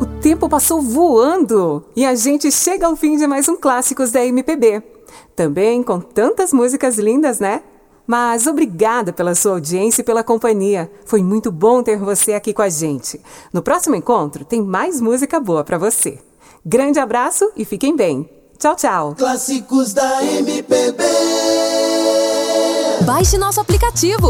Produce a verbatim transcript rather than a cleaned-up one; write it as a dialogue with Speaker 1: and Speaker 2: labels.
Speaker 1: O tempo passou voando e a gente chega ao fim de mais um Clássicos da M P B. Também com tantas músicas lindas, né? Mas obrigada pela sua audiência e pela companhia. Foi muito bom ter você aqui com a gente. No próximo encontro tem mais música boa pra você. Grande abraço e fiquem bem. Tchau, tchau.
Speaker 2: Clássicos da M P B.
Speaker 3: Baixe nosso aplicativo